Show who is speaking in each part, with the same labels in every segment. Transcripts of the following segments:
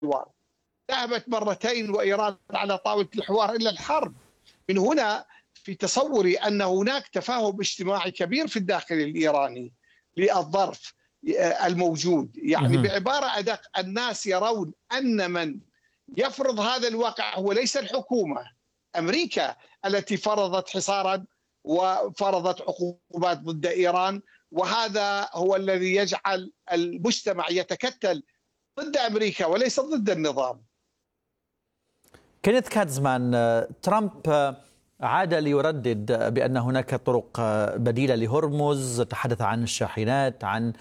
Speaker 1: الحوار. ذهبت مرتين وإيران على طاولة الحوار إلى الحرب. من هنا في تصوري أن هناك تفاهم اجتماعي كبير في الداخل الإيراني للظرف الموجود. يعني بعبارة أدق، الناس يرون أن من يفرض هذا الواقع هو ليس الحكومة، أمريكا التي فرضت حصارا وفرضت عقوبات ضد إيران، وهذا هو الذي يجعل المجتمع يتكتل ضد أمريكا وليس ضد النظام.
Speaker 2: كينيث كاتزمان، ترامب عاد ليردد بأن هناك طرق بديلة لهرمز، تحدث عن الشاحنات، عن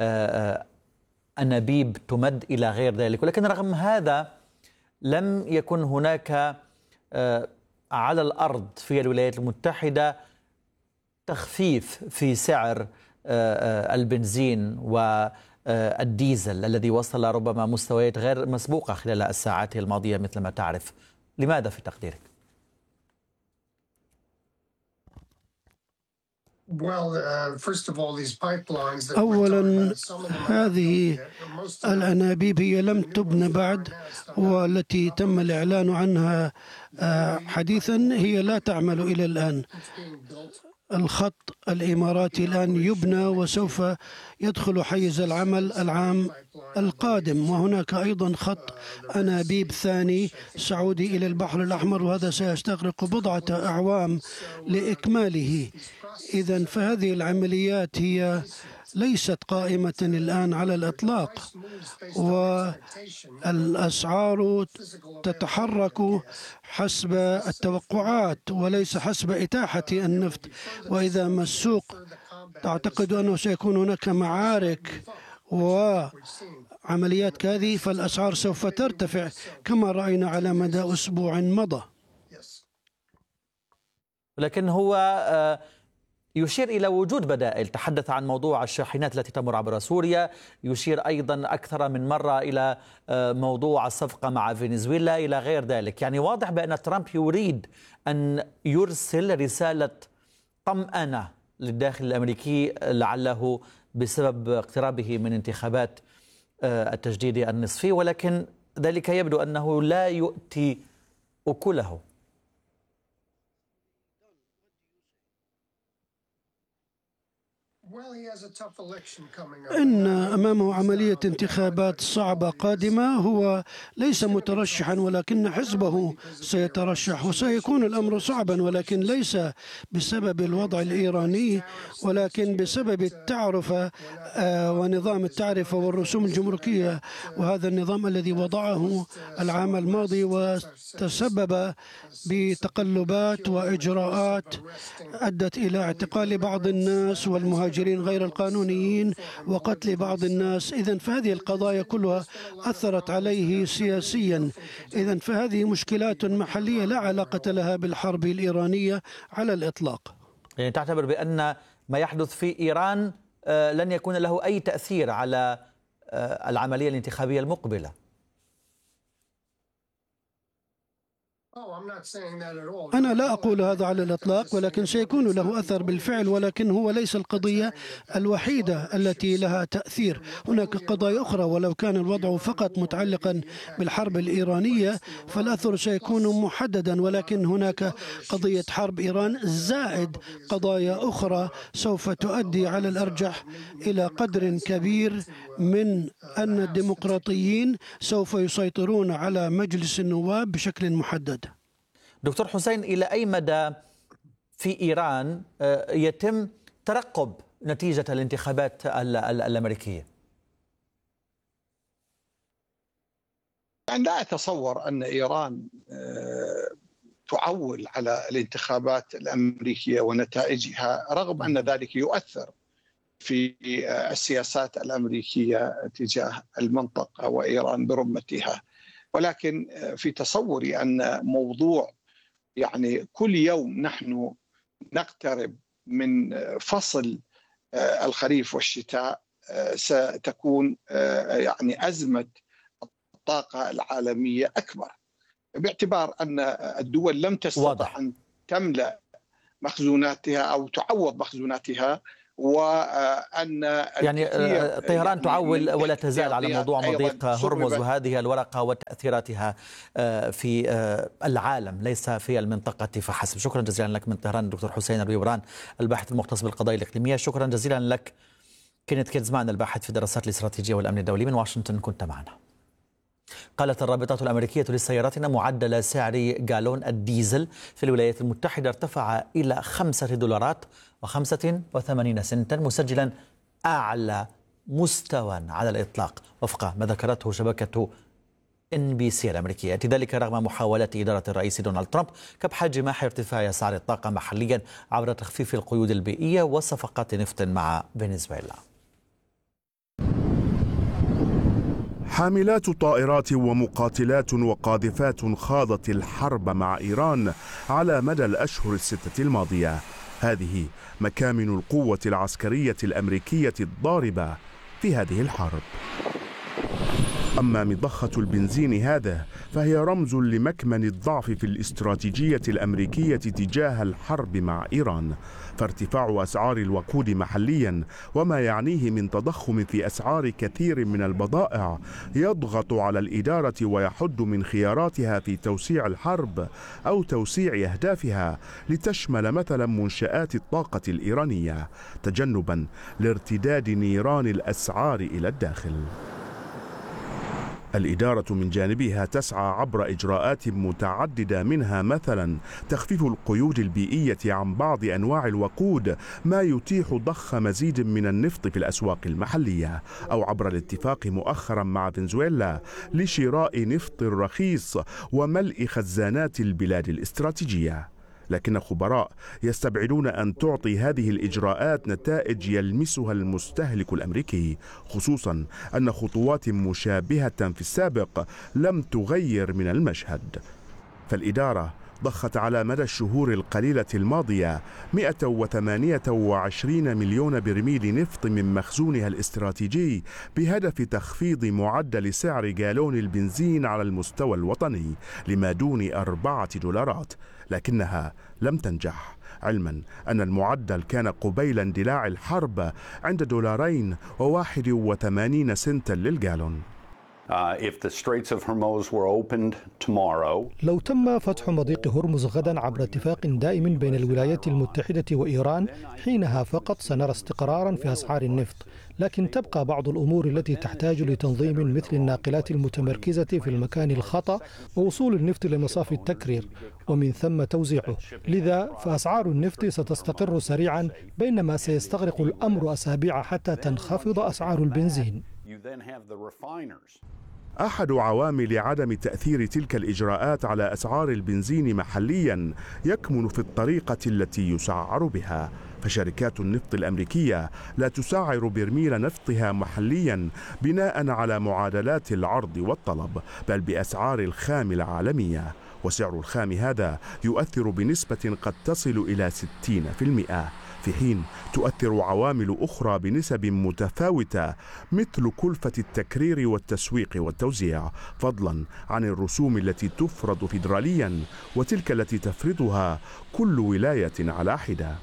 Speaker 2: أنابيب تمد إلى غير ذلك، ولكن رغم هذا لم يكن هناك على الأرض في الولايات المتحدة تخفيف في سعر البنزين والديزل الذي وصل ربما مستويات غير مسبوقة خلال الساعات الماضية مثل ما تعرف. لماذا في تقديرك؟
Speaker 3: أولا، هذه الأنابيب هي لم تبنى بعد، والتي تم الإعلان عنها حديثا هي لا تعمل إلى الآن. الخط الإماراتي الآن يبنى وسوف يدخل حيز العمل العام القادم، وهناك أيضا خط أنابيب ثاني سعودي إلى البحر الأحمر، وهذا سيستغرق بضعة أعوام لإكماله. إذن فهذه العمليات هي ليست قائمة الآن على الإطلاق، والأسعار تتحرك حسب التوقعات وليس حسب إتاحة النفط. وإذا ما السوق تعتقد أنه سيكون هناك معارك وعمليات كهذه، فالأسعار سوف ترتفع كما رأينا على مدى أسبوع مضى.
Speaker 2: لكن هو يشير إلى وجود بدائل، تحدث عن موضوع الشاحنات التي تمر عبر سوريا، يشير أيضا أكثر من مرة إلى موضوع الصفقة مع فنزويلا إلى غير ذلك. يعني واضح بأن ترامب يريد أن يرسل رسالة طمأنة للداخل الأمريكي، لعله بسبب اقترابه من انتخابات التجديد النصفي، ولكن ذلك يبدو أنه لا يؤتي أكله.
Speaker 3: إن أمامه عملية انتخابات صعبة قادمة. هو ليس مترشحا، ولكن حزبه سيترشح، وسيكون الأمر صعبا، ولكن ليس بسبب الوضع الإيراني، ولكن بسبب التعرفة ونظام التعرفة والرسوم الجمركية، وهذا النظام الذي وضعه العام الماضي وتسبب بتقلبات وإجراءات أدت إلى اعتقال بعض الناس والمهاجرين غير القانونيين وقتل بعض الناس. إذن فهذه القضايا كلها أثرت عليه سياسيا. إذن فهذه مشكلات محلية لا علاقة لها بالحرب الإيرانية على الإطلاق.
Speaker 2: يعني تعتبر بأن ما يحدث في إيران لن يكون له أي تأثير على العملية الانتخابية المقبلة؟
Speaker 3: أنا لا أقول هذا على الإطلاق، ولكن سيكون له أثر بالفعل، ولكن هو ليس القضية الوحيدة التي لها تأثير. هناك قضايا أخرى، ولو كان الوضع فقط متعلقا بالحرب الإيرانية فالأثر سيكون محددا، ولكن هناك قضية حرب إيران زائد قضايا أخرى سوف تؤدي على الأرجح إلى قدر كبير من أن الديمقراطيين سوف يسيطرون على مجلس النواب بشكل محدد.
Speaker 2: دكتور حسين، إلى أي مدى في إيران يتم ترقب نتيجة الانتخابات الأمريكية؟
Speaker 1: يعني لا أتصور أن إيران تعول على الانتخابات الأمريكية ونتائجها، رغم أن ذلك يؤثر في السياسات الأمريكية تجاه المنطقة وإيران برمتها. ولكن في تصوري أن موضوع يعني كل يوم نحن نقترب من فصل الخريف والشتاء ستكون يعني أزمة الطاقة العالمية أكبر، باعتبار أن الدول لم تستطع أن تملأ مخزوناتها أو تعوض مخزوناتها، وأن
Speaker 2: يعني طهران تعول ولا تزال على موضوع مضيق هرمز وهذه الورقة وتأثيراتها في العالم ليس في المنطقة فحسب. شكرا جزيلا لك من طهران الدكتور حسين الرويبران الباحث المختص بالقضايا الإقليمية. شكرا جزيلا لك كينيث كينزمان الباحث في الدراسات الاستراتيجية والأمن الدولي من واشنطن، كنت معنا. قالت الرابطة الأمريكية للسيارات أن معدل سعر جالون الديزل في الولايات المتحدة ارتفع إلى $5.85 مسجلا أعلى مستوى على الإطلاق وفق ما ذكرته شبكة NBC الأمريكية. يأتي ذلك رغم محاولات إدارة الرئيس دونالد ترامب كبح جماح ارتفاع أسعار الطاقة محليا عبر تخفيف القيود البيئية وصفقات نفط مع فنزويلا.
Speaker 4: حاملات طائرات ومقاتلات وقاذفات خاضت الحرب مع إيران على مدى الأشهر الستة الماضية. هذه مكامن القوة العسكرية الأمريكية الضاربة في هذه الحرب. أما مضخة البنزين هذا فهي رمز لمكمن الضعف في الاستراتيجية الأمريكية تجاه الحرب مع إيران، فارتفاع أسعار الوقود محليا وما يعنيه من تضخم في أسعار كثير من البضائع يضغط على الإدارة ويحد من خياراتها في توسيع الحرب أو توسيع أهدافها لتشمل مثلا منشآت الطاقة الإيرانية تجنبا لارتداد نيران الأسعار إلى الداخل. الإدارة من جانبها تسعى عبر إجراءات متعددة منها مثلا تخفيف القيود البيئية عن بعض أنواع الوقود ما يتيح ضخ مزيد من النفط في الأسواق المحلية، أو عبر الاتفاق مؤخرا مع فنزويلا لشراء نفط رخيص وملء خزانات البلاد الاستراتيجية. لكن خبراء يستبعدون أن تعطي هذه الإجراءات نتائج يلمسها المستهلك الأمريكي، خصوصا أن خطوات مشابهة في السابق لم تغير من المشهد. فالإدارة ضخت على مدى الشهور القليلة الماضية 128 مليون برميل نفط من مخزونها الاستراتيجي بهدف تخفيض معدل سعر جالون البنزين على المستوى الوطني لما دون $4، لكنها لم تنجح، علما أن المعدل كان قبيل اندلاع الحرب عند $2.81 للجالون.
Speaker 5: لو تم فتح مضيق هرمز غدا عبر اتفاق دائم بين الولايات المتحدة وإيران، حينها فقط سنرى استقرارا في أسعار النفط، لكن تبقى بعض الأمور التي تحتاج لتنظيم مثل الناقلات المتمركزة في المكان الخطأ ووصول النفط لمصاف التكرير ومن ثم توزيعه. لذا فأسعار النفط ستستقر سريعا، بينما سيستغرق الأمر أسابيع حتى تنخفض أسعار البنزين.
Speaker 4: أحد عوامل عدم تأثير تلك الإجراءات على أسعار البنزين محليا يكمن في الطريقة التي يسعر بها، فشركات النفط الأمريكية لا تسعر برميل نفطها محليا بناء على معادلات العرض والطلب، بل بأسعار الخام العالمية، وسعر الخام هذا يؤثر بنسبة قد تصل إلى 60%، في حين تؤثر عوامل أخرى بنسب متفاوتة مثل كلفة التكرير والتسويق والتوزيع، فضلا عن الرسوم التي تفرض فيدراليا وتلك التي تفرضها كل ولاية على حدة.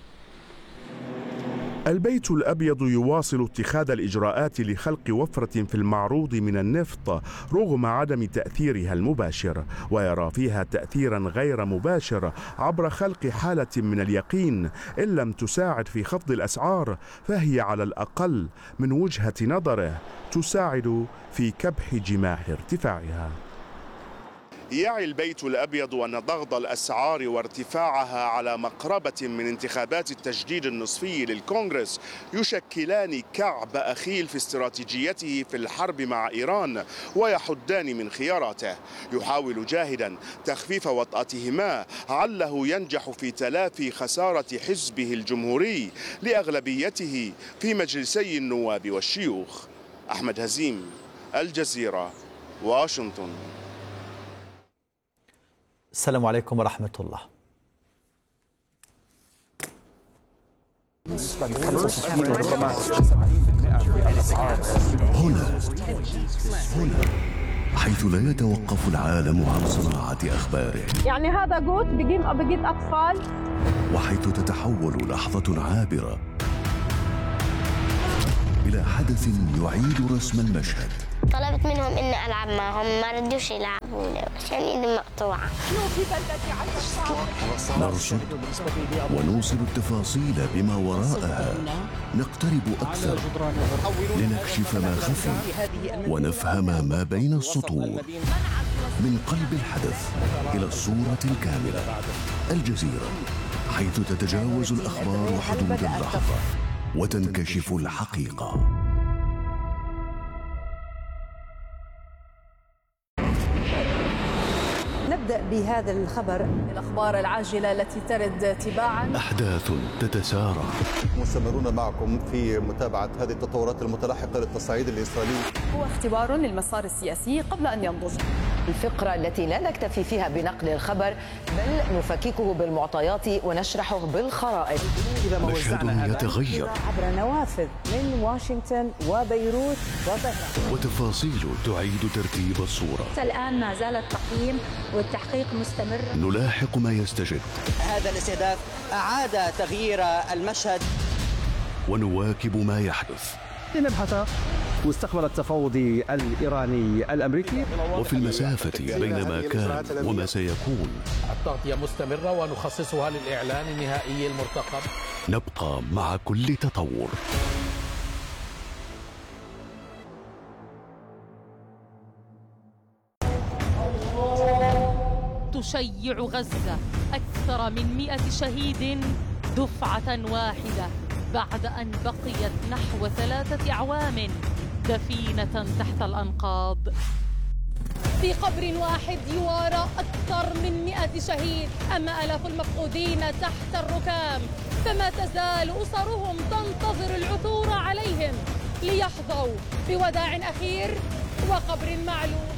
Speaker 4: البيت الأبيض يواصل اتخاذ الإجراءات لخلق وفرة في المعروض من النفط رغم عدم تأثيرها المباشر، ويرى فيها تأثيرا غير مباشر عبر خلق حالة من اليقين إن لم تساعد في خفض الأسعار فهي على الأقل من وجهة نظره تساعد في كبح جماح ارتفاعها. يعي البيت الأبيض أن ضغط الأسعار وارتفاعها على مقربة من انتخابات التجديد النصفي للكونغرس يشكلان كعب أخيل في استراتيجيته في الحرب مع إيران ويحدان من خياراته. يحاول جاهدا تخفيف وطأتهما عله ينجح في تلافي خسارة حزبه الجمهوري لأغلبيته في مجلسي النواب والشيوخ. أحمد هزيم، الجزيرة، واشنطن.
Speaker 2: السلام عليكم ورحمة الله.
Speaker 6: هنا حيث لا يتوقف العالم عن صناعة أخباره،
Speaker 7: يعني هذا جوت بجيب أطفال،
Speaker 6: وحيث تتحول لحظة عابرة إلى حدث يعيد رسم المشهد.
Speaker 7: طلبت منهم إني ألعب معهم، ما ردوش يلعبوني عشان إيدي مقطوعة.
Speaker 6: نرصد ونوصل التفاصيل بما وراءها، نقترب أكثر لنكشف ما خفي ونفهم ما بين السطور. من قلب الحدث إلى الصورة الكاملة. الجزيرة، حيث تتجاوز الأخبار حدود اللحظة وتنكشف الحقيقة.
Speaker 8: نبدأ بهذا الخبر. الأخبار العاجلة التي ترد تباعا.
Speaker 6: أحداث تتسارع.
Speaker 9: مستمرون معكم في متابعة هذه التطورات المتلاحقة للتصعيد الإسرائيلي.
Speaker 8: هو اختبار للمسار السياسي قبل أن ينضج.
Speaker 10: الفقرة التي لا نكتفي فيها بنقل الخبر، بل نفككه بالمعطيات ونشرحه بالخرائط.
Speaker 6: مشهد يتغير
Speaker 8: عبر نوافذ من واشنطن وبيروت وطهران،
Speaker 6: وتفاصيل تعيد ترتيب الصورة.
Speaker 11: الآن ما زال التقييم والتحقيق مستمر.
Speaker 6: نلاحق ما يستجد.
Speaker 12: هذا الاستهداف أعاد تغيير المشهد،
Speaker 6: ونواكب ما يحدث.
Speaker 13: لنبحث مستقبل التفاوض الإيراني الأمريكي.
Speaker 6: وفي المسافة بين ما كان وما سيكون،
Speaker 14: التغطية مستمرة ونخصصها للإعلان النهائي المرتقب.
Speaker 6: نبقى مع كل تطور.
Speaker 15: تشيع غزة أكثر من 100 شهيد دفعة واحدة بعد أن بقيت نحو 3 أعوام دفينة تحت الأنقاض. في قبر واحد يوارى أكثر من 100 شهيد، أما آلاف المفقودين تحت الركام، فما تزال أسرهم تنتظر العثور عليهم ليحظوا بوداع أخير وقبر معلوم.